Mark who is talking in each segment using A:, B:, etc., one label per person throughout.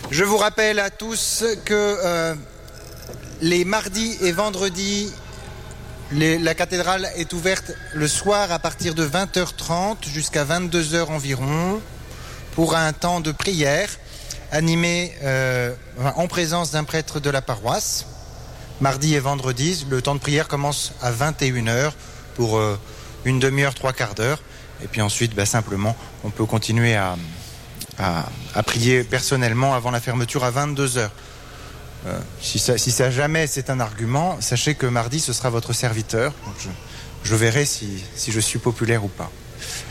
A: Je vous rappelle à tous que les mardis et vendredis, la cathédrale est ouverte le soir à partir de 20h30 jusqu'à 22h environ pour un temps de prière animé en présence d'un prêtre de la paroisse. Mardi et vendredi, le temps de prière commence à 21h pour une demi-heure, trois quarts d'heure. Et puis ensuite, simplement, on peut continuer à prier personnellement avant la fermeture à 22h. Si ça jamais c'est un argument, sachez que mardi, ce sera votre serviteur. Donc je verrai si je suis populaire ou pas.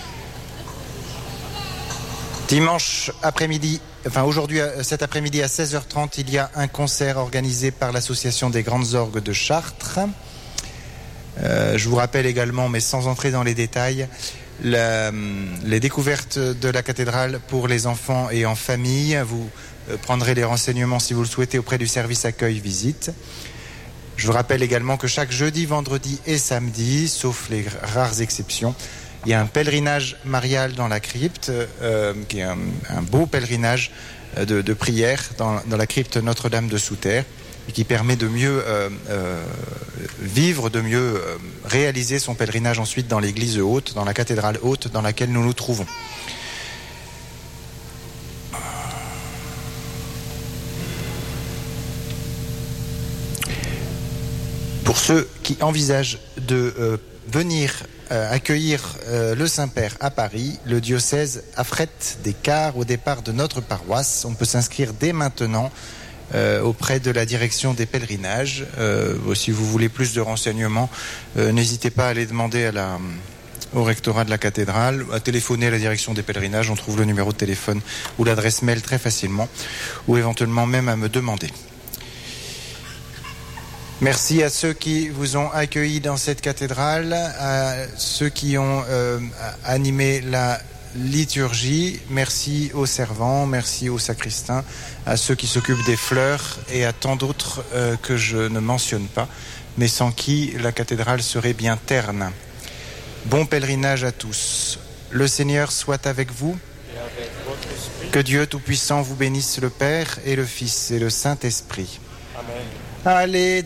A: Dimanche après-midi, aujourd'hui, cet après-midi à 16h30, il y a un concert organisé par l'Association des Grandes Orgues de Chartres. Je vous rappelle également, mais sans entrer dans les détails, les découvertes de la cathédrale pour les enfants et en famille. Vous prendrez les renseignements si vous le souhaitez auprès du service accueil visite. Je vous rappelle également que chaque jeudi, vendredi et samedi, sauf les rares exceptions, il y a un pèlerinage marial dans la crypte, qui est un beau pèlerinage de prière dans la crypte Notre-Dame de Souterre, et qui permet de mieux vivre, de mieux réaliser son pèlerinage ensuite dans l'église haute, dans la cathédrale haute dans laquelle nous nous trouvons. Pour ceux qui envisagent de venir accueillir le Saint-Père à Paris, le diocèse affrète des cars au départ de notre paroisse. On peut s'inscrire dès maintenant auprès de la direction des pèlerinages. Si vous voulez plus de renseignements, n'hésitez pas à aller demander au rectorat de la cathédrale, à téléphoner à la direction des pèlerinages. On trouve le numéro de téléphone ou l'adresse mail très facilement, ou éventuellement même à me demander. Merci à ceux qui vous ont accueillis dans cette cathédrale, à ceux qui ont animé la liturgie. Merci aux servants, merci aux sacristains, à ceux qui s'occupent des fleurs et à tant d'autres que je ne mentionne pas, mais sans qui la cathédrale serait bien terne. Bon pèlerinage à tous. Le Seigneur soit avec vous. Que Dieu Tout-Puissant vous bénisse, le Père et le Fils et le Saint-Esprit. Amen. Allez.